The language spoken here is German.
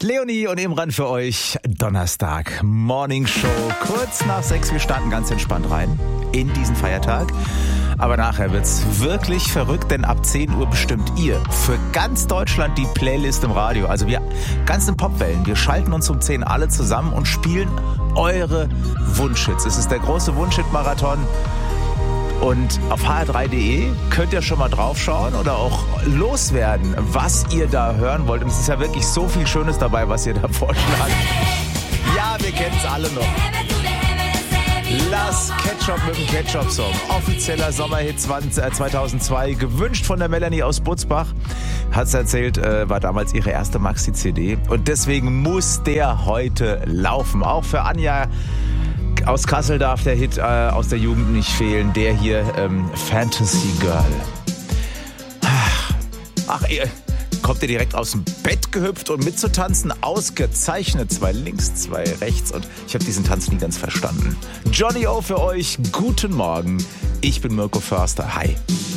Leonie und Imran für euch. Donnerstag, Morning Show, kurz nach 6. Wir starten ganz entspannt rein in diesen Feiertag. Aber nachher wird's wirklich verrückt, denn ab 10 Uhr bestimmt ihr für ganz Deutschland die Playlist im Radio. Also wir ganzen Popwellen, wir schalten uns um 10 alle zusammen und spielen eure Wunschhits. Es ist der große Wunschhit-Marathon. Und auf hr3.de könnt ihr schon mal draufschauen oder auch loswerden, was ihr da hören wollt. Und es ist ja wirklich so viel Schönes dabei, was ihr da vorschlagt. Ja, wir kennen es alle noch. Lass Ketchup mit dem Ketchup-Song. Offizieller Sommerhit 2002. Gewünscht von der Melanie aus Butzbach. Hat's erzählt, war damals ihre erste Maxi-CD. Und deswegen muss der heute laufen. Auch für Anja aus Kassel darf der Hit aus der Jugend nicht fehlen. Der hier, Fantasy Girl. Ach, kommt ihr direkt aus dem Bett gehüpft, um mitzutanzen? Ausgezeichnet. 2 links, 2 rechts. Und ich habe diesen Tanz nie ganz verstanden. Johnny O für euch. Guten Morgen. Ich bin Mirko Förster. Hi.